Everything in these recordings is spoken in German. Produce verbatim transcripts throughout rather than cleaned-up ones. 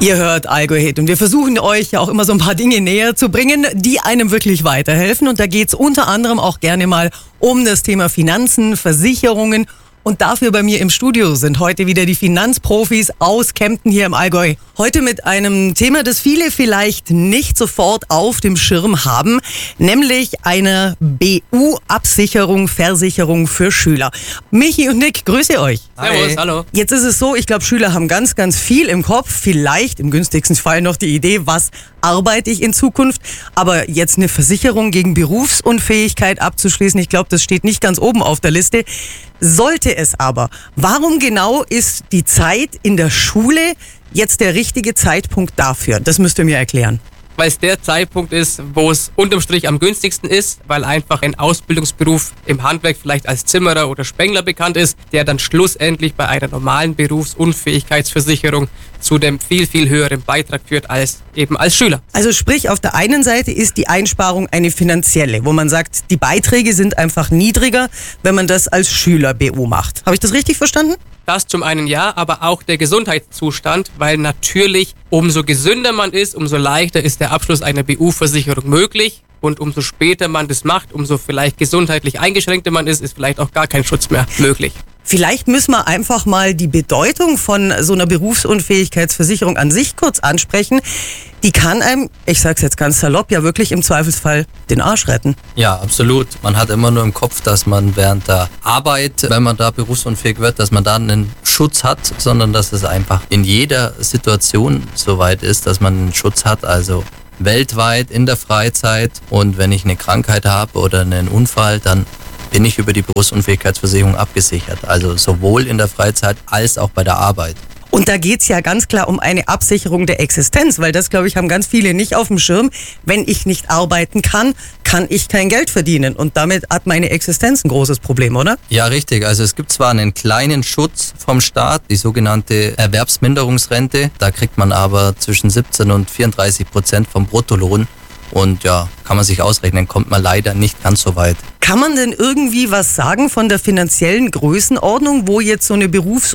Ihr hört Allgäu Hit und wir versuchen euch ja auch immer so ein paar Dinge näher zu bringen, die einem wirklich weiterhelfen. Und da geht's unter anderem auch gerne mal um das Thema Finanzen, Versicherungen. Und dafür bei mir im Studio sind heute wieder die Finanzprofis aus Kempten hier im Allgäu. Heute mit einem Thema, das viele vielleicht nicht sofort auf dem Schirm haben, nämlich eine B U-Absicherung, Versicherung für Schüler. Michi und Nick, grüße euch. Servus, hallo. Jetzt ist es so, ich glaube, Schüler haben ganz, ganz viel im Kopf. Vielleicht im günstigsten Fall noch die Idee, was arbeite ich in Zukunft. Aber jetzt eine Versicherung gegen Berufsunfähigkeit abzuschließen, ich glaube, das steht nicht ganz oben auf der Liste. Sollte es aber. Warum genau ist die Zeit in der Schule jetzt der richtige Zeitpunkt dafür? Das müsst ihr mir erklären. Weil es der Zeitpunkt ist, wo es unterm Strich am günstigsten ist, weil einfach ein Ausbildungsberuf im Handwerk vielleicht als Zimmerer oder Spengler bekannt ist, der dann schlussendlich bei einer normalen Berufsunfähigkeitsversicherung zu dem viel, viel höheren Beitrag führt als eben als Schüler. Also sprich, auf der einen Seite ist die Einsparung eine finanzielle, wo man sagt, die Beiträge sind einfach niedriger, wenn man das als Schüler B U macht. Habe ich das richtig verstanden? Das zum einen ja, aber auch der Gesundheitszustand, weil natürlich umso gesünder man ist, umso leichter ist der Abschluss einer B U-Versicherung möglich. Und umso später man das macht, umso vielleicht gesundheitlich eingeschränkter man ist, ist vielleicht auch gar kein Schutz mehr möglich. Vielleicht müssen wir einfach mal die Bedeutung von so einer Berufsunfähigkeitsversicherung an sich kurz ansprechen. Die kann einem, ich sag's jetzt ganz salopp, ja wirklich im Zweifelsfall den Arsch retten. Ja, absolut. Man hat immer nur im Kopf, dass man während der Arbeit, wenn man da berufsunfähig wird, dass man da einen Schutz hat, sondern dass es einfach in jeder Situation so weit ist, dass man einen Schutz hat. Also weltweit, in der Freizeit, und wenn ich eine Krankheit habe oder einen Unfall, dann bin ich über die Berufsunfähigkeitsversicherung abgesichert. Also sowohl in der Freizeit als auch bei der Arbeit. Und da geht's ja ganz klar um eine Absicherung der Existenz, weil das, glaube ich, haben ganz viele nicht auf dem Schirm. Wenn ich nicht arbeiten kann, kann ich kein Geld verdienen. Und damit hat meine Existenz ein großes Problem, oder? Ja, richtig. Also es gibt zwar einen kleinen Schutz vom Staat, die sogenannte Erwerbsminderungsrente. Da kriegt man aber zwischen siebzehn und vierunddreißig Prozent vom Bruttolohn. Und ja, kann man sich ausrechnen, kommt man leider nicht ganz so weit. Kann man denn irgendwie was sagen von der finanziellen Größenordnung, wo jetzt so eine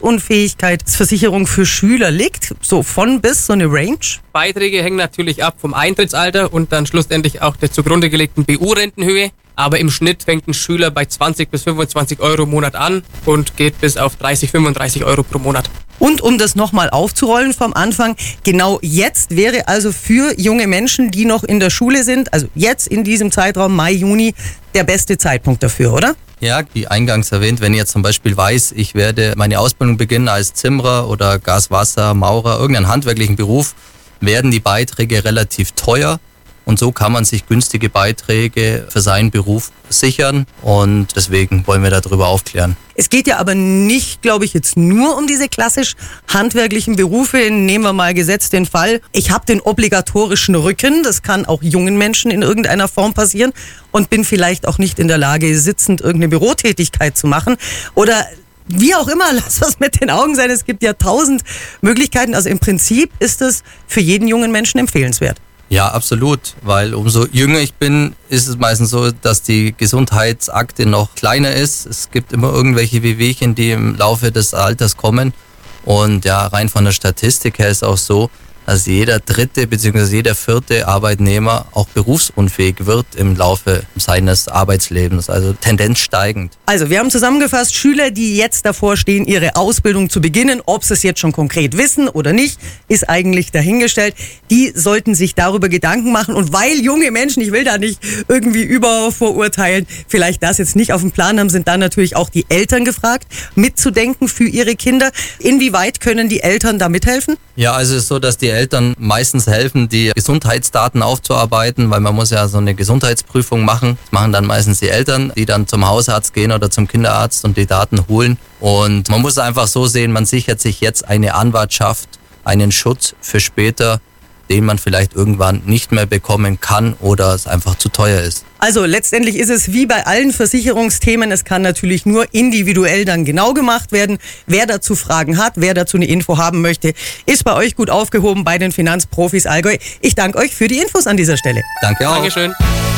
Berufsunfähigkeitsversicherung für Schüler liegt? So von bis, so eine Range? Beiträge hängen natürlich ab vom Eintrittsalter und dann schlussendlich auch der zugrunde gelegten B U-Rentenhöhe. Aber im Schnitt fängt ein Schüler bei zwanzig bis fünfundzwanzig Euro im Monat an und geht bis auf dreißig, fünfunddreißig Euro pro Monat. Und um das nochmal aufzurollen vom Anfang, genau jetzt wäre also für junge Menschen, die noch in der Schule sind, also jetzt in diesem Zeitraum Mai, Juni, der beste Zeitpunkt dafür, oder? Ja, wie eingangs erwähnt, wenn ich jetzt zum Beispiel weiß, ich werde meine Ausbildung beginnen als Zimmerer oder Gas, Wasser, Maurer, irgendeinen handwerklichen Beruf, werden die Beiträge relativ teuer. Und so kann man sich günstige Beiträge für seinen Beruf sichern, und deswegen wollen wir darüber aufklären. Es geht ja aber nicht, glaube ich, jetzt nur um diese klassisch handwerklichen Berufe. Nehmen wir mal gesetzt den Fall, ich habe den obligatorischen Rücken, das kann auch jungen Menschen in irgendeiner Form passieren, und bin vielleicht auch nicht in der Lage, sitzend irgendeine Bürotätigkeit zu machen oder wie auch immer, lass was mit den Augen sein. Es gibt ja tausend Möglichkeiten. Also im Prinzip ist es für jeden jungen Menschen empfehlenswert. Ja, absolut, weil umso jünger ich bin, ist es meistens so, dass die Gesundheitsakte noch kleiner ist. Es gibt immer irgendwelche Wehwehchen, die im Laufe des Alters kommen. Und ja, rein von der Statistik her ist auch so, dass jeder dritte bzw. jeder vierte Arbeitnehmer auch berufsunfähig wird im Laufe seines Arbeitslebens, also Tendenz steigend. Also wir haben zusammengefasst, Schüler, die jetzt davor stehen, ihre Ausbildung zu beginnen, ob sie es jetzt schon konkret wissen oder nicht, ist eigentlich dahingestellt. Die sollten sich darüber Gedanken machen, und weil junge Menschen, ich will da nicht irgendwie übervorurteilen, vielleicht das jetzt nicht auf dem Plan haben, sind dann natürlich auch die Eltern gefragt, mitzudenken für ihre Kinder. Inwieweit können die Eltern da mithelfen? Ja, also es ist so, dass die Eltern meistens helfen, die Gesundheitsdaten aufzuarbeiten, weil man muss ja so eine Gesundheitsprüfung machen. Das machen dann meistens die Eltern, die dann zum Hausarzt gehen oder zum Kinderarzt und die Daten holen. Und man muss einfach so sehen, man sichert sich jetzt eine Anwartschaft, einen Schutz für später, den man vielleicht irgendwann nicht mehr bekommen kann oder es einfach zu teuer ist. Also letztendlich ist es wie bei allen Versicherungsthemen, es kann natürlich nur individuell dann genau gemacht werden. Wer dazu Fragen hat, wer dazu eine Info haben möchte, ist bei euch gut aufgehoben bei den Finanzprofis Allgäu. Ich danke euch für die Infos an dieser Stelle. Danke auch. Dankeschön.